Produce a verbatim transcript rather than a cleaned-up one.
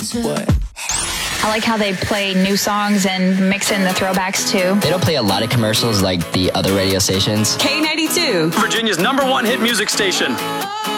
What? I like how they play new songs and mix in the throwbacks too. They don't play a lot of commercials like the other radio stations. K ninety-two, Virginia's number one hit music station.